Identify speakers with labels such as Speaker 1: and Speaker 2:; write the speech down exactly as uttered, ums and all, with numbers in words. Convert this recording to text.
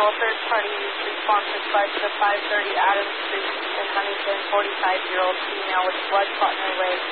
Speaker 1: vehicle, third-party response request to five thirty Adams Street in Huntington, forty-five-year-old female with blood clot in her leg.